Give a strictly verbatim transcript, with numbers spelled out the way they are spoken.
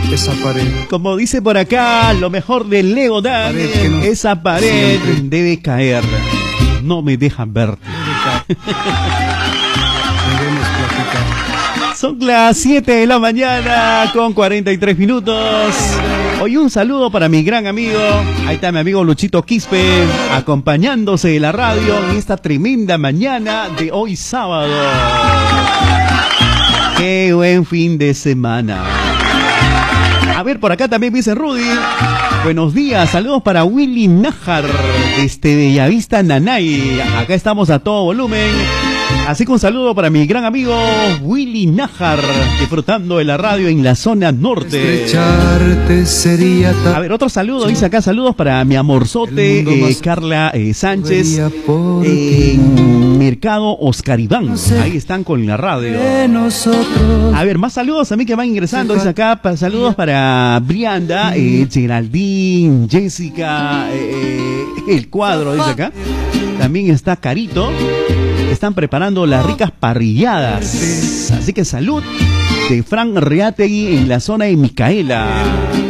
esa pared. Como dice por acá, lo mejor de Leo Dan, no, esa pared siempre debe caer. No me dejan verte. Debemos platicar. Son las siete de la mañana con cuarenta y tres minutos. Hoy un saludo para mi gran amigo, ahí está mi amigo Luchito Quispe, acompañándose de la radio en esta tremenda mañana de hoy sábado. ¡Qué buen fin de semana! A ver, por acá también me dice Rudy. Buenos días, saludos para Willy Nájar, desde Bellavista, Nanay. Acá estamos a todo volumen. Así que un saludo para mi gran amigo Willy Nájar, disfrutando de la radio en la zona norte. Sería a ver, otro saludo, dice acá, saludos para mi amorzote, eh, Carla eh, Sánchez, en Mercado Oscar Iván. Ahí están con la radio. A ver, más saludos a mí que van ingresando, dice acá, pa, saludos para Brianda, eh, Geraldine, Jessica, eh, el cuadro, dice acá. También está Carito. Están preparando las ricas parrilladas. Así que salud de Fran Reategui en la zona de Micaela.